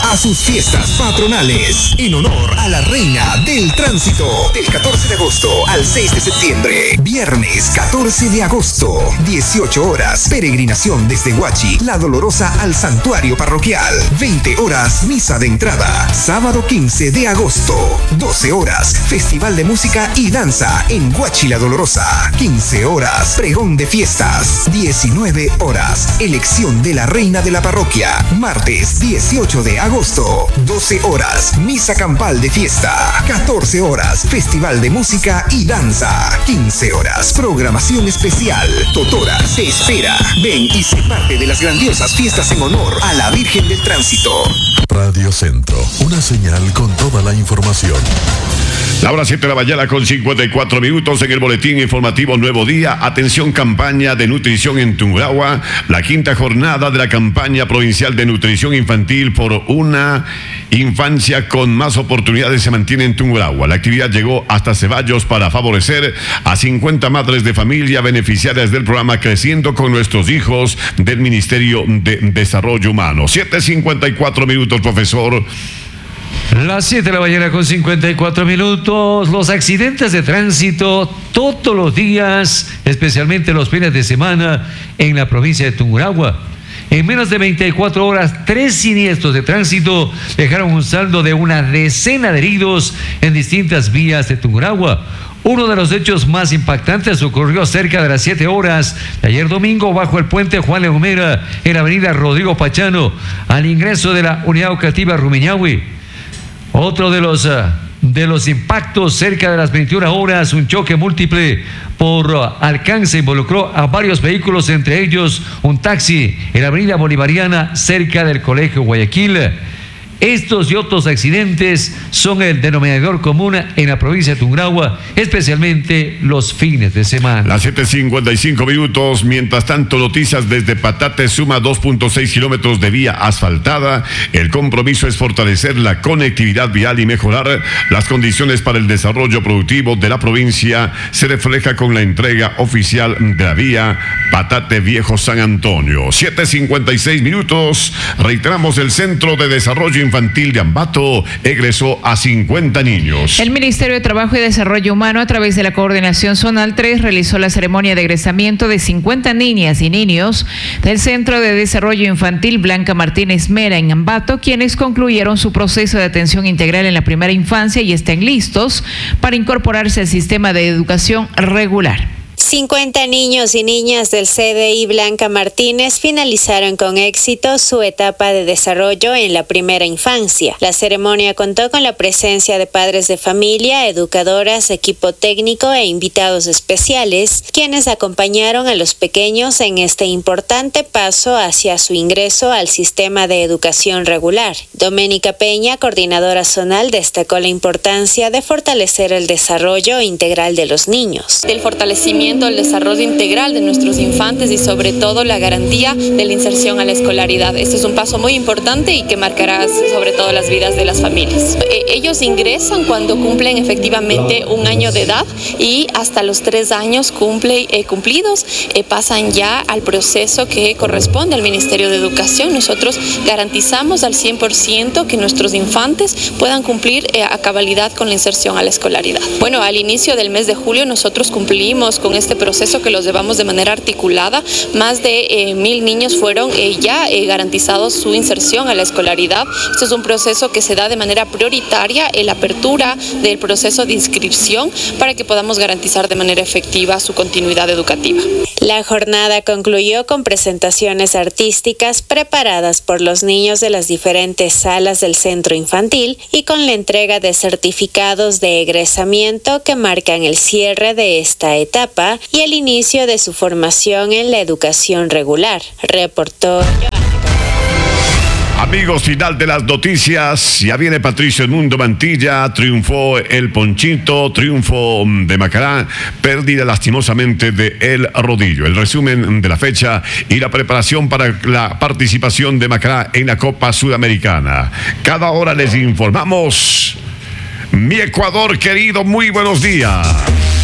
a sus fiestas patronales en honor a la reina del tránsito. Del 14 de agosto al 6 de septiembre. Viernes 14 de agosto, 18 horas. Peregrinación desde Huachi, La Dolorosa al santuario parroquial. 20 horas, misa de entrada. Sábado 15 de agosto, 12 horas. Festival de música y danza en Huachi, La Dolorosa. 15 horas, pregón de fiestas. 19 horas, elección de la reina de la parroquia. Martes 18 de agosto, 12 horas, misa campal de fiesta. 14 horas, festival de música y danza. 15 horas, programación especial. Totora te espera. Ven y sé parte de las grandiosas fiestas en honor a la Virgen del Tránsito. Radio Centro, una señal con toda la información. La hora 7 de la mañana con 54 minutos en el boletín informativo Nuevo Día. Atención, campaña de nutrición en Tungurahua. La quinta jornada de la campaña provincial de nutrición infantil por una infancia con más oportunidades se mantiene en Tungurahua. La actividad llegó hasta Ceballos para favorecer a 50 madres de familia beneficiarias del programa Creciendo con Nuestros Hijos del Ministerio de Desarrollo Humano. 7:54 minutos, profesor. Las 7 de la mañana con 54 minutos. Los accidentes de tránsito todos los días, especialmente los fines de semana en la provincia de Tungurahua. En menos de 24 horas, 3 siniestros de tránsito dejaron un saldo de una decena de heridos en distintas vías de Tungurahua. Uno de los hechos más impactantes ocurrió cerca de las 7 horas de ayer domingo bajo el puente Juan Leomera en la avenida Rodrigo Pachano, al ingreso de la unidad educativa Rumiñahui. Otro de los impactos cerca de las 21 horas, un choque múltiple por alcance involucró a varios vehículos, entre ellos un taxi en la avenida Bolivariana cerca del Colegio Guayaquil. Estos y otros accidentes son el denominador común en la provincia de Tungurahua, especialmente los fines de semana. Las 7:55 minutos. Mientras tanto, noticias desde Patate. Suma 2.6 kilómetros de vía asfaltada. El compromiso es fortalecer la conectividad vial y mejorar las condiciones para el desarrollo productivo de la provincia. Se refleja con la entrega oficial de la vía Patate Viejo San Antonio. 7:56 minutos. Reiteramos, el Centro de Desarrollo Infantil de Ambato egresó a 50 niños. El Ministerio de Trabajo y Desarrollo Humano, a través de la Coordinación Zonal 3, realizó la ceremonia de egresamiento de 50 niñas y niños del Centro de Desarrollo Infantil Blanca Martínez Mera en Ambato, quienes concluyeron su proceso de atención integral en la primera infancia y están listos para incorporarse al sistema de educación regular. 50 niños y niñas del CDI Blanca Martínez finalizaron con éxito su etapa de desarrollo en la primera infancia. La ceremonia contó con la presencia de padres de familia, educadoras, equipo técnico e invitados especiales, quienes acompañaron a los pequeños en este importante paso hacia su ingreso al sistema de educación regular. Doménica Peña, coordinadora zonal, destacó la importancia de fortalecer el desarrollo integral de los niños. Del fortalecimiento, el desarrollo integral de nuestros infantes y sobre todo la garantía de la inserción a la escolaridad. Este es un paso muy importante y que marcará sobre todo las vidas de las familias. Ellos ingresan cuando cumplen efectivamente un año de edad y hasta los 3 años cumplidos pasan ya al proceso que corresponde al Ministerio de Educación. Nosotros garantizamos al 100% que nuestros infantes puedan cumplir a cabalidad con la inserción a la escolaridad. Bueno, al inicio del mes de julio nosotros cumplimos con este proceso que los llevamos de manera articulada. Más de 1,000 niños fueron ya garantizados su inserción a la escolaridad. Este es un proceso que se da de manera prioritaria en la apertura del proceso de inscripción para que podamos garantizar de manera efectiva su continuidad educativa. La jornada concluyó con presentaciones artísticas preparadas por los niños de las diferentes salas del centro infantil y con la entrega de certificados de egresamiento que marcan el cierre de esta etapa y el inicio de su formación en la educación regular, reportó Amigos, final de las noticias. Ya viene Patricio Edmundo Mantilla. Triunfó el Ponchito, triunfo de Macará, pérdida lastimosamente de El Rodillo. El resumen de la fecha y la preparación para la participación de Macará en la Copa Sudamericana. Cada hora les informamos. Mi Ecuador querido, muy buenos días.